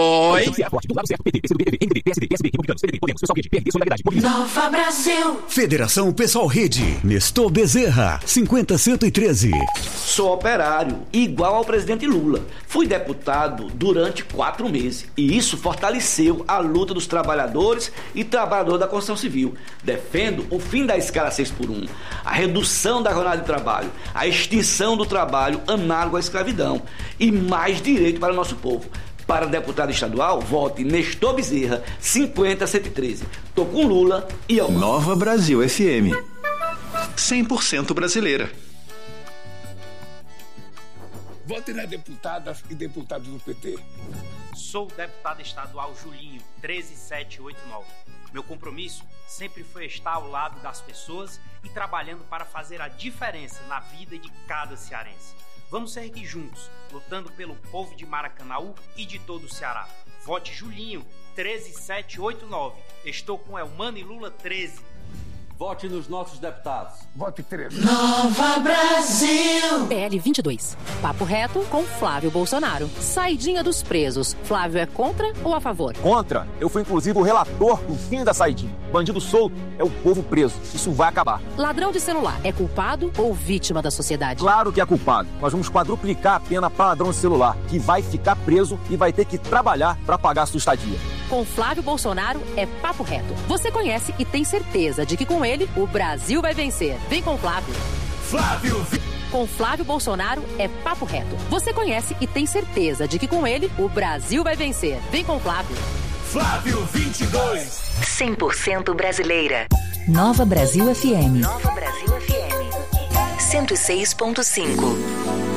Oi. Nova Brasil. Federação Pessoal Rede. Nestor Bezerra, 50113. Sou operário, igual ao presidente Lula. Fui deputado durante 4 meses e isso fortaleceu a luta dos trabalhadores e trabalhadores da construção civil. Defendo o fim da escala 6x1, a redução da jornada de trabalho, a extinção do trabalho análogo à escravidão e mais direito para o nosso povo. Para deputado estadual, vote Nestor Bezerra, 50113. Tô com Lula e eu. Nova Brasil FM. 100% brasileira. Vote nas deputadas e deputados do PT. Sou o deputado estadual Julinho, 13789. Meu compromisso sempre foi estar ao lado das pessoas e trabalhando para fazer a diferença na vida de cada cearense. Vamos seguir juntos, lutando pelo povo de Maracanaú e de todo o Ceará. Vote Julinho, 13789. Estou com Elmano e Lula 13. Vote nos nossos deputados. Vote 13. Nova Brasil. PL 22. Papo reto com Flávio Bolsonaro. Saidinha dos presos. Flávio é contra ou a favor? Contra. Eu fui inclusive o relator do fim da saidinha. Bandido solto é o povo preso. Isso vai acabar. Ladrão de celular é culpado ou vítima da sociedade? Claro que é culpado. Nós vamos quadruplicar a pena para ladrão de celular, que vai ficar preso e vai ter que trabalhar para pagar a sua estadia. Com Flávio Bolsonaro é papo reto. Você conhece e tem certeza de que com ele o Brasil vai vencer. Vem com Flávio. Com Flávio Bolsonaro é papo reto. Você conhece e tem certeza de que com ele o Brasil vai vencer. Vem com Flávio. Flávio 22. 100% brasileira. Nova Brasil FM. Nova Brasil FM. 106.5.